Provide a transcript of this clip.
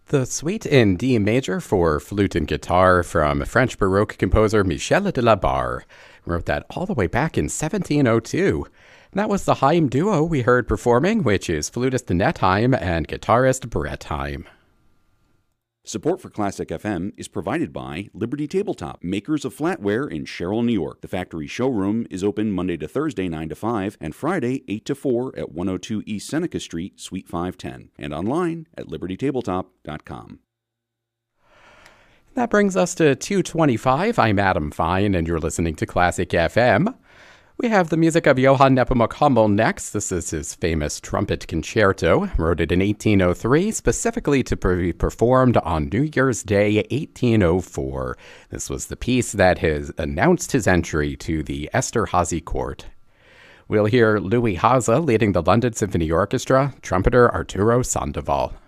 The Suite in D major for flute and guitar from French Baroque composer Michel de la Barre. Wrote that all the way back in 1702. And that was the Haim duo we heard performing, which is flutist Annette Haim and guitarist Brett Haim. Support for Classic FM is provided by Liberty Tabletop, makers of flatware in Sherrill, New York. The factory showroom is open Monday to Thursday 9 to 5 and Friday 8 to 4 at 102 East Seneca Street, Suite 510, and online at libertytabletop.com. That brings us to 2:25. I'm Adam Fine, and you're listening to Classic FM. We have the music of Johann Nepomuk Hummel next. This is his famous trumpet concerto. Wrote it in 1803, specifically to be performed on New Year's Day, 1804. This was the piece that has announced his entry to the Esterházy court. We'll hear Louis Haza leading the London Symphony Orchestra, trumpeter Arturo Sandoval.